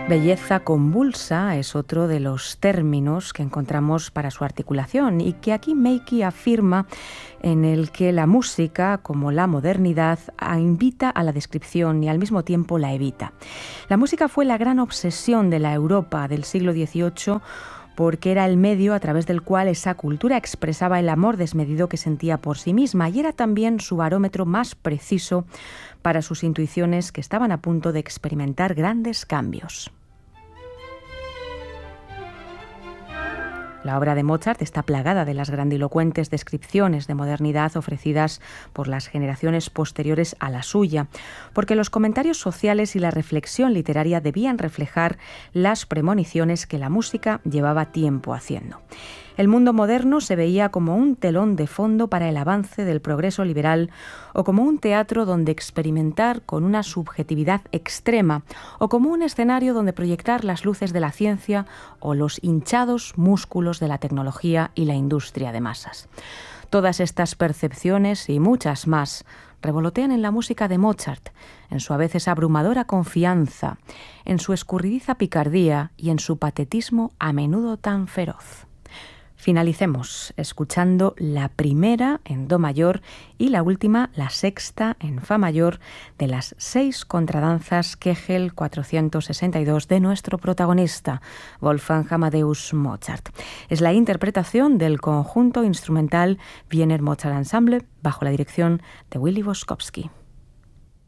Belleza convulsa es otro de los términos que encontramos para su articulación y que aquí Meiki afirma en el que la música, como la modernidad, invita a la descripción y al mismo tiempo la evita. La música fue la gran obsesión de la Europa del siglo XVIII porque era el medio a través del cual esa cultura expresaba el amor desmedido que sentía por sí misma y era también su barómetro más preciso para sus intuiciones que estaban a punto de experimentar grandes cambios. La obra de Mozart está plagada de las grandilocuentes descripciones de modernidad ofrecidas por las generaciones posteriores a la suya, porque los comentarios sociales y la reflexión literaria debían reflejar las premoniciones que la música llevaba tiempo haciendo. El mundo moderno se veía como un telón de fondo para el avance del progreso liberal o como un teatro donde experimentar con una subjetividad extrema o como un escenario donde proyectar las luces de la ciencia o los hinchados músculos de la tecnología y la industria de masas. Todas estas percepciones y muchas más revolotean en la música de Mozart, en su a veces abrumadora confianza, en su escurridiza picardía y en su patetismo a menudo tan feroz. Finalicemos escuchando la primera en do mayor y la última, la sexta en fa mayor de las 6 contradanzas Kegel 462 de nuestro protagonista, Wolfgang Amadeus Mozart. Es la interpretación del conjunto instrumental Wiener Mozart Ensemble bajo la dirección de Willy Boskowski.